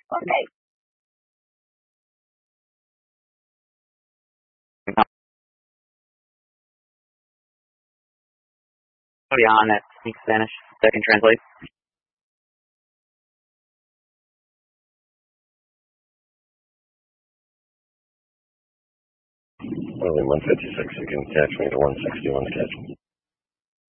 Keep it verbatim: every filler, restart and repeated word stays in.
Okay. Oh, yeah, on that. Speak Spanish. Second translate. Only one fifty-six. You can catch me to one sixty-one. Catch me.